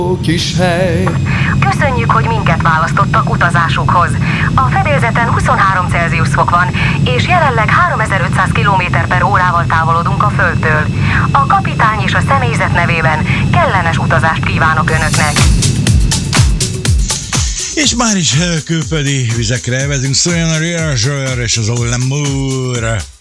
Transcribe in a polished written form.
Kis hely. Köszönjük, hogy minket választottak utazásukhoz. A fedélzeten 23 Celsius fok van, és jelenleg 3500 km/órával távolodunk a Földtől. A kapitány és a személyzet nevében kellemes utazást kívánok Önöknek. És már is külföldi vizekre vezünk, szóljon a Riazsőr és az Olamúr.